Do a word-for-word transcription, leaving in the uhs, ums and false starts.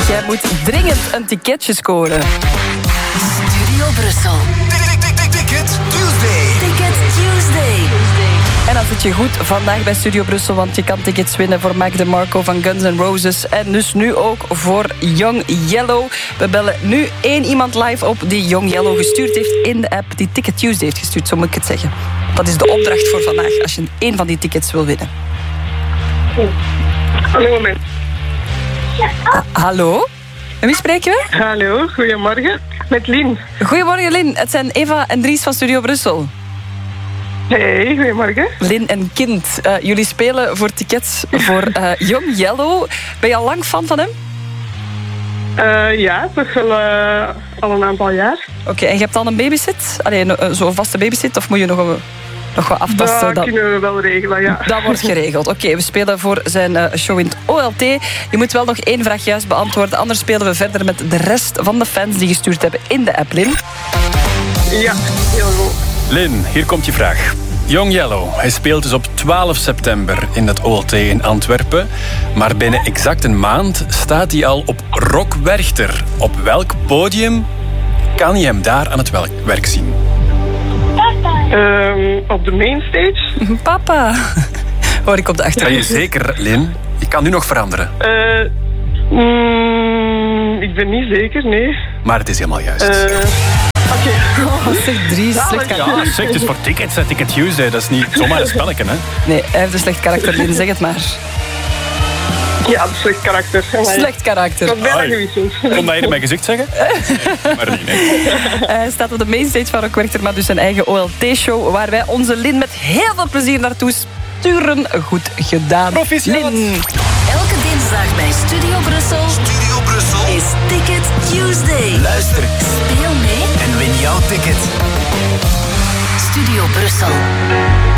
Jij moet dringend een ticketje scoren. Studio Brussel. Ticket Tuesday. Ticket Tuesday. En dan zit je goed vandaag bij Studio Brussel, want je kan tickets winnen voor Mac DeMarco van Guns N' Roses. En dus nu ook voor Young Yellow. We bellen nu één iemand live op die Young Yellow gestuurd heeft in de app. Die Ticket Tuesday heeft gestuurd, zo moet ik het zeggen. Dat is de opdracht voor vandaag, als je één van die tickets wil winnen. Hallo, moment. Ah, hallo? En wie spreken we? Hallo, goedemorgen. Met Lien. Goedemorgen, Lin. Het zijn Eva en Dries van Studio Brussel. Hey, goedemorgen. Lin en Kind, uh, jullie spelen voor tickets voor uh, Young Yellow. Ben je al lang fan van hem? Uh, ja, toch wel uh, al een aantal jaar. Oké, okay, en je hebt al een babysit? Allee, uh, zo'n vaste babysit, of moet je nog, een, nog wat aftasten? Dat, dat kunnen we wel regelen, ja. Dat wordt geregeld. Oké, okay, we spelen voor zijn uh, show in het O L T. Je moet wel nog één vraag juist beantwoorden, anders spelen we verder met de rest van de fans die gestuurd hebben in de app, Lin. Ja, heel goed. Lin, hier komt je vraag. Young Yellow, hij speelt dus op twaalf september in het O L T in Antwerpen. Maar binnen exact een maand staat hij al op Rock Werchter. Op welk podium kan je hem daar aan het werk zien? Um, op de mainstage. Papa, hoor ik op de achtergrond. Ben je zeker, Lin? Je kan nu nog veranderen. Uh, mm, ik ben niet zeker, nee. Maar het is helemaal juist. Uh, Oké. Okay. Oh, zeg Dries, slecht karakter. Ja, zeg, het is voor tickets, hè. Ticket Tuesday. Dat is niet zomaar een spelletje, hè? Nee, hij heeft een slecht karakter, Lin, zeg het maar. Ja, een slecht karakter. Slecht karakter. Dat ben ik gewisseld. Kon dat hier in mijn gezicht zeggen? Nee, maar niet, nee. Hij staat op de mainstage van Rock Werchter, maar dus zijn eigen O L T-show, waar wij onze Lin met heel veel plezier naartoe sturen. Goed gedaan, Proficiat. Lin. Elke dinsdag bij Studio Brussel. Studio Brussel is Ticket Tuesday. Luister, speel mee en win jouw ticket. Studio Brussel.